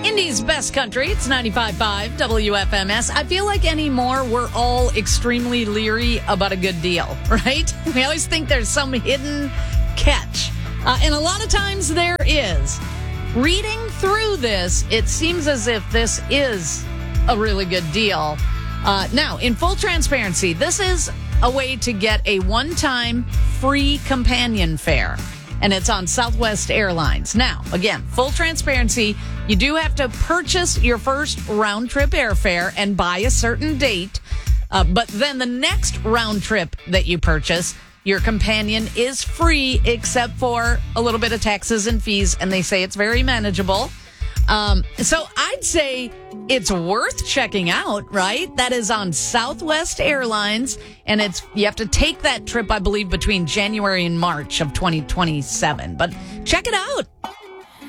Indy's best country. It's 95.5 WFMS. I feel like anymore we're all extremely leery about a good deal, right? We always think there's some hidden catch. And a lot of times there is. Reading through this, it seems as if this is a really good deal. Now, in full transparency, this is a way to get a one-time free companion fare. And it's on Southwest Airlines. Now, again, full transparency, you do have to purchase your first round-trip airfare and by a certain date. But then the next round trip that you purchase, your companion is free except for a little bit of taxes and fees, and they say it's very manageable. So I'd say it's worth checking out, right? That is on Southwest Airlines, and you have to take that trip, I believe, between January and March of 2027. But check it out.